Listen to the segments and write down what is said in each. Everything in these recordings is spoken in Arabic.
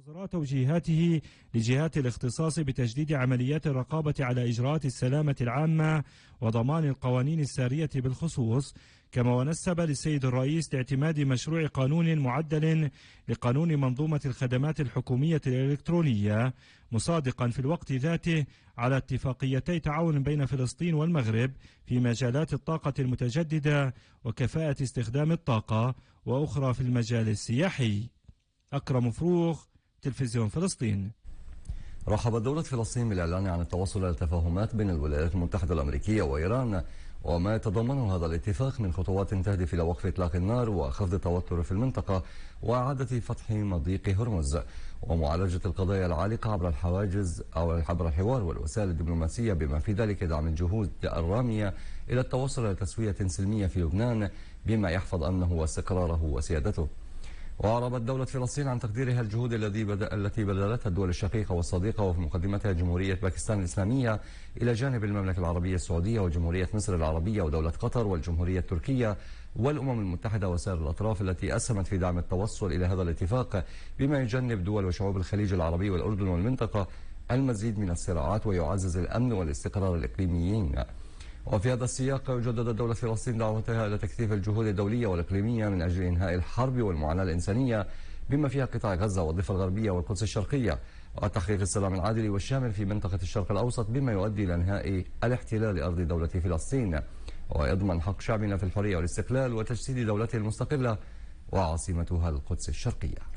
الوزراء توجيهاته لجهات الاختصاص بتجديد عمليات الرقابة على إجراءات السلامة العامة وضمان القوانين السارية بالخصوص، كما ونسب للسيد الرئيس لاعتماد مشروع قانون معدل لقانون منظومة الخدمات الحكومية الإلكترونية، مصادقا في الوقت ذاته على اتفاقيتي تعاون بين فلسطين والمغرب في مجالات الطاقة المتجددة وكفاءة استخدام الطاقة، وأخرى في المجال السياحي. أكرم فروخ، تلفزيون فلسطين. رحبت دولة فلسطين بالإعلان عن التوصل إلى تفاهمات بين الولايات المتحدة الأمريكية وإيران وما يتضمنه هذا الاتفاق من خطوات تهدف إلى وقف إطلاق النار وخفض التوتر في المنطقة وإعادة فتح مضيق هرمز ومعالجة القضايا العالقة عبر الحواجز أو عبر الحوار والوسائل الدبلوماسية، بما في ذلك دعم الجهود الرامية إلى التوصل إلى تسوية سلمية في لبنان بما يحفظ أمنه واستقراره وسيادته. وأعربت دولة فلسطين عن تقديرها الجهود التي بذلتها الدول الشقيقة والصديقة وفي مقدمتها جمهورية باكستان الإسلامية إلى جانب المملكة العربية السعودية وجمهورية مصر العربية ودولة قطر والجمهورية التركية والأمم المتحدة وسائر الأطراف التي أسهمت في دعم التوصل إلى هذا الاتفاق، بما يجنب دول وشعوب الخليج العربي والأردن والمنطقة المزيد من الصراعات ويعزز الأمن والاستقرار الإقليميين. وفي هذا السياق جددت دولة فلسطين دعوتها إلى تكثيف الجهود الدولية والإقليمية من أجل إنهاء الحرب والمعاناة الإنسانية بما فيها قطاع غزة والضفة الغربية والقدس الشرقية وتحقيق السلام العادل والشامل في منطقة الشرق الأوسط بما يؤدي إلى إنهاء الاحتلال لأرض دولة فلسطين ويضمن حق شعبنا في الحرية والاستقلال وتجسيد دولته المستقلة وعاصمتها القدس الشرقية.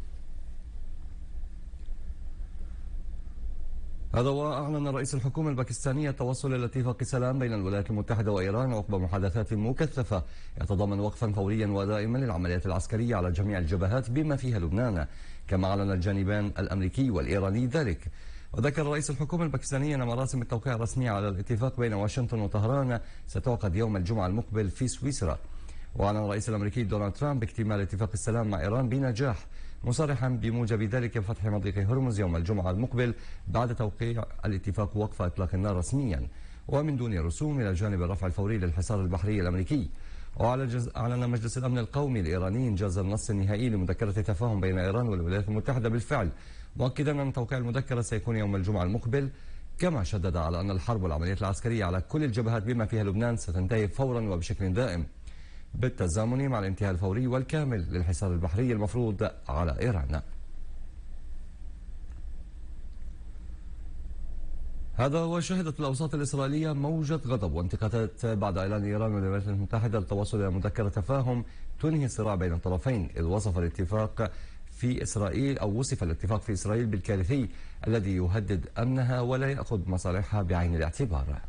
هذا وأعلن رئيس الحكومة الباكستانية التوصل إلى اتفاق سلام بين الولايات المتحدة وإيران عقب محادثات مكثفة يتضمن وقفا فوريا ودائما للعمليات العسكرية على جميع الجبهات بما فيها لبنان، كما أعلن الجانبان الأمريكي والإيراني ذلك. وذكر رئيس الحكومة الباكستانية أن مراسم التوقيع الرسمية على الاتفاق بين واشنطن وطهران ستعقد يوم الجمعة المقبل في سويسرا. وأعلن الرئيس الأمريكي دونالد ترامب اكتمال اتفاق السلام مع إيران بنجاح، مصرحا بموجب ذلك فتح مضيق هرمز يوم الجمعة المقبل بعد توقيع الاتفاق وقف إطلاق النار رسميا ومن دون رسوم إلى جانب الرفع الفوري للحصار البحري الأمريكي. وأعلن مجلس الأمن القومي الإيراني إنجاز النص النهائي لمذكرة تفاهم بين إيران والولايات المتحدة بالفعل، مؤكدا أن توقيع المذكرة سيكون يوم الجمعة المقبل، كما شدد على أن الحرب والعمليات العسكرية على كل الجبهات بما فيها لبنان ستنتهي فورا وبشكل دائم بالتزامن مع الانتهاء الفوري والكامل للحصار البحري المفروض على إيران. هذا وشهدت الأوساط الإسرائيلية موجة غضب وانتقادات بعد إعلان إيران والولايات المتحدة التوصل إلى مذكرة تفاهم تنهي الصراع بين الطرفين، إذ وصف الاتفاق في إسرائيل بالكارثي الذي يهدد أمنها ولا يأخذ مصالحها بعين الاعتبار.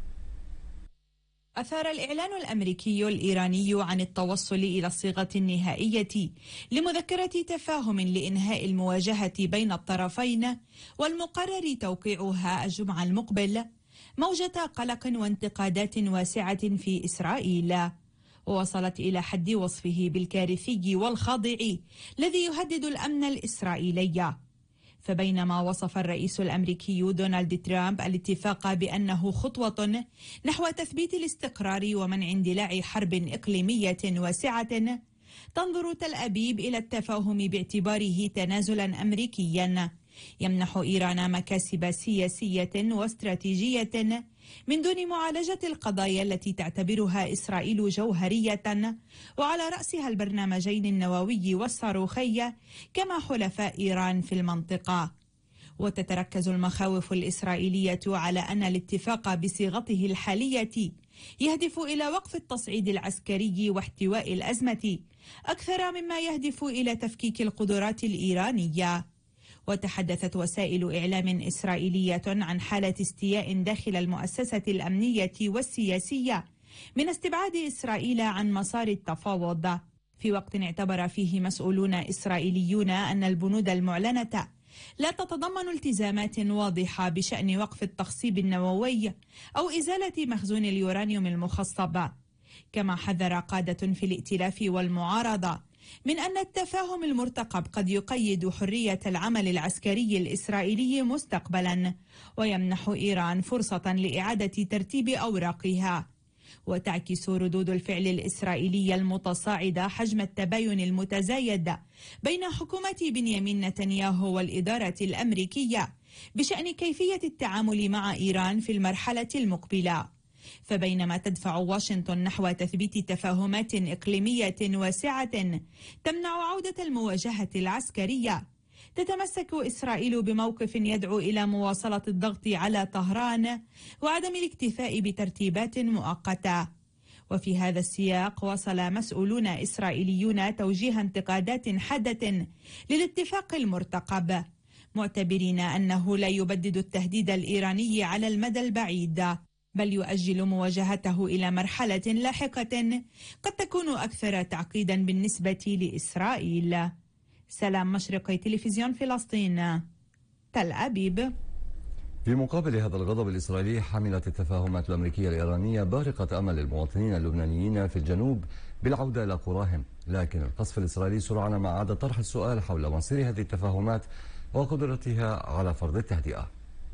أثار الإعلان الأمريكي الإيراني عن التوصل إلى الصيغة النهائية لمذكرة تفاهم لإنهاء المواجهة بين الطرفين والمقرر توقيعها الجمعة المقبل موجة قلق وانتقادات واسعة في إسرائيل، ووصلت إلى حد وصفه بالكارثي والخاضع الذي يهدد الأمن الإسرائيلي. فبينما وصف الرئيس الأمريكي دونالد ترامب الاتفاق بأنه خطوة نحو تثبيت الاستقرار ومنع اندلاع حرب إقليمية واسعة، تنظر تل أبيب إلى التفاهم باعتباره تنازلا أمريكيا يمنح إيران مكاسب سياسية واستراتيجية من دون معالجة القضايا التي تعتبرها إسرائيل جوهرية، وعلى رأسها البرنامجين النووي والصاروخي كما حلفاء إيران في المنطقة. وتتركز المخاوف الإسرائيلية على أن الاتفاق بصيغته الحالية يهدف إلى وقف التصعيد العسكري واحتواء الأزمة أكثر مما يهدف إلى تفكيك القدرات الإيرانية. وتحدثت وسائل إعلام إسرائيلية عن حالة استياء داخل المؤسسة الأمنية والسياسية من استبعاد إسرائيل عن مسار التفاوض، في وقت اعتبر فيه مسؤولون إسرائيليون أن البنود المعلنة لا تتضمن التزامات واضحة بشأن وقف التخصيب النووي أو إزالة مخزون اليورانيوم المخصب. كما حذر قادة في الائتلاف والمعارضة من أن التفاهم المرتقب قد يقيد حرية العمل العسكري الإسرائيلي مستقبلا ويمنح إيران فرصة لإعادة ترتيب أوراقها. وتعكس ردود الفعل الإسرائيلية المتصاعدة حجم التباين المتزايد بين حكومة بنيامين نتنياهو والإدارة الأمريكية بشأن كيفية التعامل مع إيران في المرحلة المقبلة. فبينما تدفع واشنطن نحو تثبيت تفاهمات إقليمية واسعة تمنع عودة المواجهة العسكرية، تتمسك إسرائيل بموقف يدعو إلى مواصلة الضغط على طهران وعدم الاكتفاء بترتيبات مؤقتة. وفي هذا السياق واصل مسؤولون إسرائيليون توجيه انتقادات حادة للاتفاق المرتقب، معتبرين أنه لا يبدد التهديد الإيراني على المدى البعيد، بل يؤجل مواجهته إلى مرحلة لاحقة قد تكون أكثر تعقيدا بالنسبة لإسرائيل. سلام مشرقي، تلفزيون فلسطين، تل أبيب. في مقابل هذا الغضب الإسرائيلي، حملت التفاهمات الأمريكية الإيرانية بارقة أمل المواطنين اللبنانيين في الجنوب بالعودة إلى قراهم، لكن القصف الإسرائيلي سرعان ما عاد طرح السؤال حول مصير هذه التفاهمات وقدرتها على فرض التهدئة.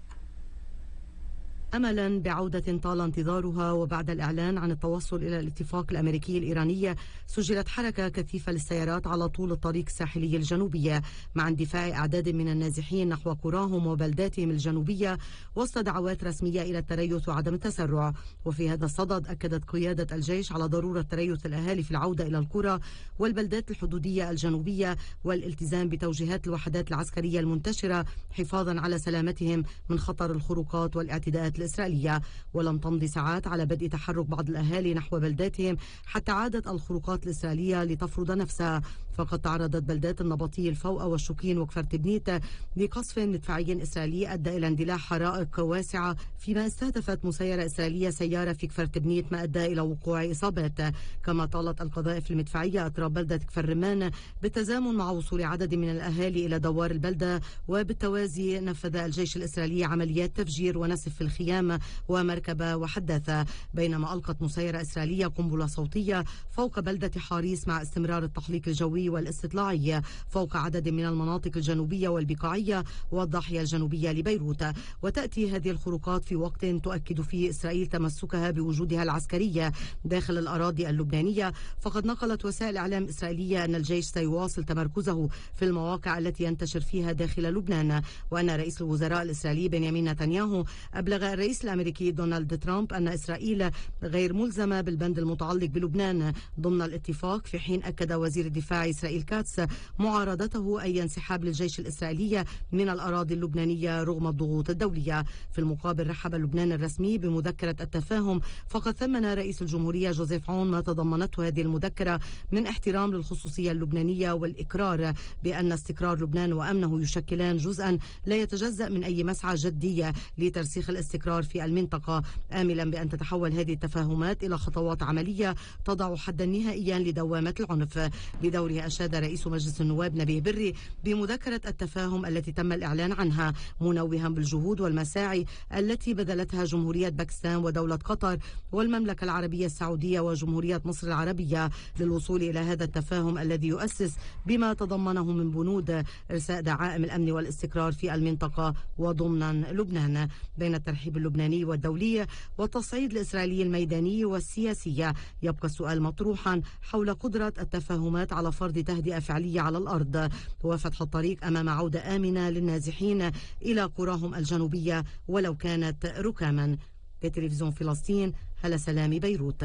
أملا بعودة طال انتظارها وبعد الإعلان عن التوصل إلى الاتفاق الأمريكي الإيراني، سجلت حركة كثيفة للسيارات على طول الطريق الساحلي الجنوبي مع اندفاع أعداد من النازحين نحو قراهم وبلداتهم الجنوبية وسط دعوات رسمية إلى التريث وعدم التسرع. وفي هذا الصدد أكدت قيادة الجيش على ضرورة تريث الأهالي في العودة إلى القرى والبلدات الحدودية الجنوبية والالتزام بتوجيهات الوحدات العسكرية المنتشرة حفاظا على سلامتهم من خطر الخروقات والاعتداءات الإسرائيلية. ولم تمضي ساعات على بدء تحرك بعض الأهالي نحو بلداتهم حتى عادت الخروقات الإسرائيلية لتفرض نفسها، فقد تعرضت بلدات النبطي الفوقة والشوكين وكفرتبنيت لقصف مدفعي إسرائيلي أدى إلى اندلاع حرائق واسعة، فيما استهدفت مسيرة إسرائيلية سيارة في كفرتبنيت ما أدى إلى وقوع إصابات. كما طالت القذائف المدفعية أطراف بلدة كفر رمان بالتزامن مع وصول عدد من الأهالي إلى دوار البلدة، وبالتوازي نفذ الجيش الإسرائيلي عمليات تفجير ونسف في الخيام ومركبة وحداثة، بينما ألقت مسيرة إسرائيلية قنبلة صوتية فوق بلدة حاريس مع استمرار التحليق الجوي والاستطلاعي فوق عدد من المناطق الجنوبية والبقاعية والضاحية الجنوبية لبيروت. وتأتي هذه الخروقات في وقت تؤكد فيه إسرائيل تمسكها بوجودها العسكري داخل الأراضي اللبنانية، فقد نقلت وسائل إعلام إسرائيلية أن الجيش سيواصل تمركزه في المواقع التي ينتشر فيها داخل لبنان، وأن رئيس الوزراء الإسرائيلي بنيامين نتنياهو أبلغ الرئيس الأمريكي دونالد ترامب أن إسرائيل غير ملزمة بالبند المتعلق بلبنان ضمن الاتفاق، في حين أكد وزير الدفاع إسرائيل كاتس معارضته أي انسحاب للجيش الإسرائيلي من الأراضي اللبنانية رغم الضغوط الدولية. في المقابل رحب لبنان الرسمي بمذكرة التفاهم، فقد ثمن رئيس الجمهورية جوزيف عون ما تضمنته هذه المذكرة من احترام للخصوصية اللبنانية والإقرار بأن استقرار لبنان وأمنه يشكلان جزءا لا يتجزأ من أي مسعى جدية لترسيخ الاستقرار في المنطقة، آملا بأن تتحول هذه التفاهمات إلى خطوات عملية تضع حدا نهائيا لدوامة العنف. بدوره أشاد رئيس مجلس النواب نبيه بري بمذكرة التفاهم التي تم الإعلان عنها، منوها بالجهود والمساعي التي بذلتها جمهورية باكستان ودولة قطر والمملكة العربية السعودية وجمهورية مصر العربية للوصول إلى هذا التفاهم الذي يؤسس بما تضمنه من بنود إرساء دعائم الأمن والاستقرار في المنطقة وضمنا لبنان. بين الترحيب اللبناني والدولي والتصعيد الإسرائيلي الميداني والسياسي، يبقى السؤال مطروحا حول قدرة التفاهمات على فرض تهدئة فعلية على الأرض وفتح الطريق أمام عودة آمنة للنازحين إلى قراهم الجنوبية ولو كانت ركاما. بتلفزيون فلسطين، هلا سلامي، بيروت.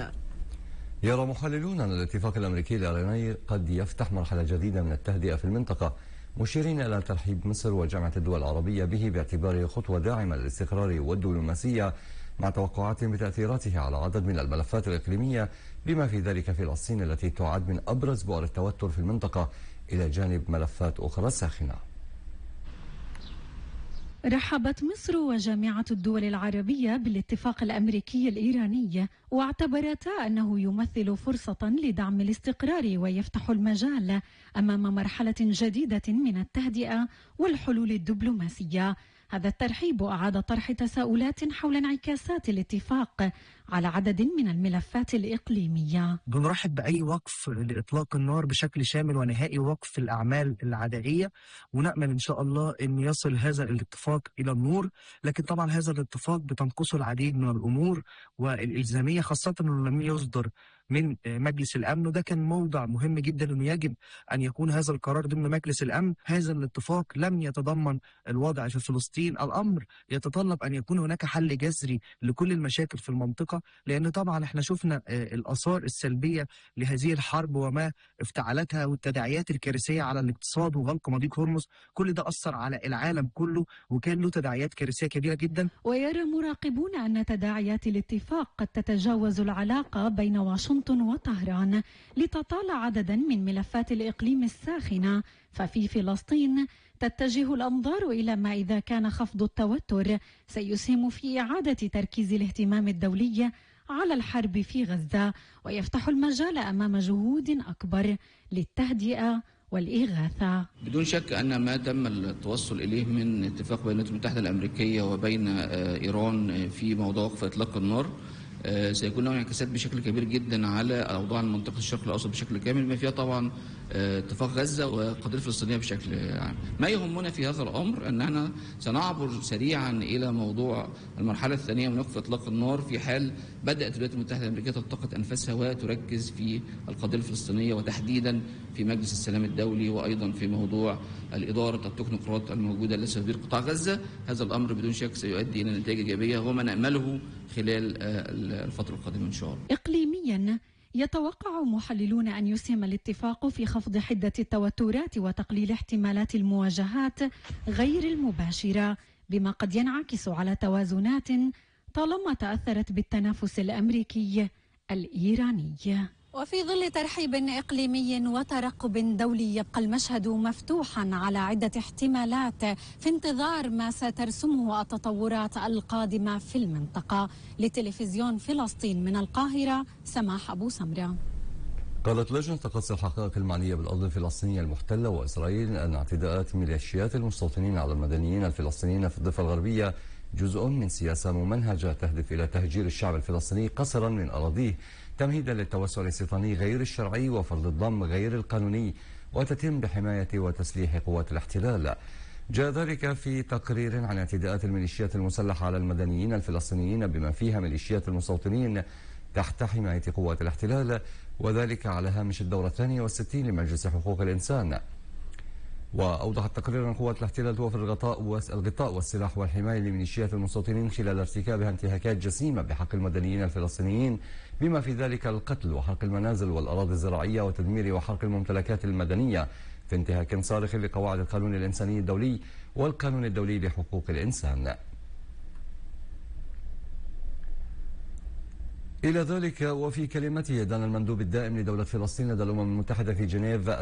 يرى محللون أن الاتفاق الأمريكي الإيراني قد يفتح مرحلة جديدة من التهدئة في المنطقة، مشيرين إلى ترحيب مصر وجامعة الدول العربية به باعتباره خطوة داعمة للاستقرار والدبلوماسية، مع توقعات بتأثيراته على عدد من الملفات الإقليمية بما في ذلك فلسطين التي تعد من أبرز بؤر التوتر في المنطقة إلى جانب ملفات أخرى ساخنة. رحبت مصر وجامعة الدول العربية بالاتفاق الأمريكي الإيراني، واعتبرتا أنه يمثل فرصة لدعم الاستقرار ويفتح المجال أمام مرحلة جديدة من التهدئة والحلول الدبلوماسية. هذا الترحيب أعاد طرح تساؤلات حول انعكاسات الاتفاق على عدد من الملفات الإقليمية. بنرحب بأي وقف لإطلاق النار بشكل شامل ونهائي، وقف الأعمال العدائية، ونأمل إن شاء الله أن يصل هذا الاتفاق إلى النور. لكن طبعا هذا الاتفاق بتنقصه العديد من الأمور والإلزامية، خاصة أنه لم يصدر من مجلس الأمن، وده كان موضع مهم جدا أنه يجب أن يكون هذا القرار ضمن مجلس الأمن. هذا الاتفاق لم يتضمن الوضع في فلسطين. الأمر يتطلب أن يكون هناك حل جذري لكل المشاكل في المنطقة، لأن طبعا احنا شفنا الآثار السلبية لهذه الحرب وما افتعلتها، والتداعيات الكارثية على الاقتصاد وغلق مضيق هرمز. كل ده أثر على العالم كله وكان له تداعيات كارثية كبيرة جدا. ويرى مراقبون أن تداعيات الاتفاق قد تتجاوز العلاقة بين واشنطن وطهران لتطال عددا من ملفات الإقليم الساخنة. ففي فلسطين تتجه الأنظار إلى ما إذا كان خفض التوتر سيسهم في إعادة تركيز الاهتمام الدولي على الحرب في غزة، ويفتح المجال أمام جهود أكبر للتهدئة والإغاثة. بدون شك أن ما تم التوصل إليه من اتفاق بين الولايات المتحدة الأمريكية وبين إيران في موضوع وقف إطلاق النار سيكون له انعكاسات بشكل كبير جدا على أوضاع منطقة الشرق الأوسط بشكل كامل، ما فيها طبعا اتفاق غزة والقضية الفلسطينية بشكل عام. ما يهمنا في هذا الأمر أننا سنعبر سريعا إلى موضوع المرحلة الثانية من وقف إطلاق النار في حال بدأت الولايات المتحدة الأمريكية تلتقط أنفاسها وتركز في القضية الفلسطينية، وتحديدا في مجلس السلام الدولي، وأيضا في موضوع الإدارة التكنوقراط الموجودة التي ستدير قطاع غزة. هذا الأمر بدون شك سيؤدي إلى نتائج إيجابية وما نأمله خلال الفترة القادمة إن شاء الله. إقليميا يتوقع محللون أن يسهم الاتفاق في خفض حدة التوترات وتقليل احتمالات المواجهات غير المباشرة، بما قد ينعكس على توازنات طالما تأثرت بالتنافس الأمريكي الإيراني. وفي ظل ترحيب إقليمي وترقب دولي يبقى المشهد مفتوحا على عدة احتمالات في انتظار ما سترسمه التطورات القادمة في المنطقة. لتلفزيون فلسطين من القاهرة، سماح أبو سمرة. قالت لجنة تقصي الحقائق المعنية بالأرض الفلسطينية المحتلة وإسرائيل أن اعتداءات ميليشيات المستوطنين على المدنيين الفلسطينيين في الضفة الغربية جزء من سياسة ممنهجة تهدف إلى تهجير الشعب الفلسطيني قسرا من أراضيه تمهيدا للتوسع الاستيطاني غير الشرعي وفرض الضم غير القانوني، وتتم بحماية وتسليح قوات الاحتلال. جاء ذلك في تقرير عن اعتداءات الميليشيات المسلحة على المدنيين الفلسطينيين بما فيها ميليشيات المستوطنين تحت حماية قوات الاحتلال، وذلك على هامش الدورة 62 لمجلس حقوق الإنسان. وأوضح التقرير أن قوات الاحتلال توفر الغطاء والسلاح والحماية لميليشيات المستوطنين خلال ارتكابها انتهاكات جسيمة بحق المدنيين الفلسطينيين، بما في ذلك القتل وحرق المنازل والأراضي الزراعية وتدمير وحرق الممتلكات المدنية في انتهاك صارخ لقواعد القانون الإنساني الدولي والقانون الدولي لحقوق الإنسان. إلى ذلك وفي كلمته دان المندوب الدائم لدولة فلسطين لدى الأمم المتحدة في جنيف